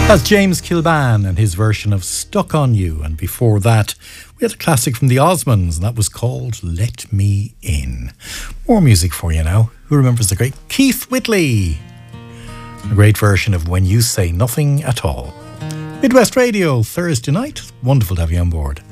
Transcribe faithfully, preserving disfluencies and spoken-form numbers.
That's James Kilban and his version of Stuck on You. And before that, we had a classic from the Osmonds, and that was called Let Me In. More music for you now. Who remembers the great Keith Whitley? A great version of When You Say Nothing at All. Midwest Radio, Thursday night. Wonderful to have you on board.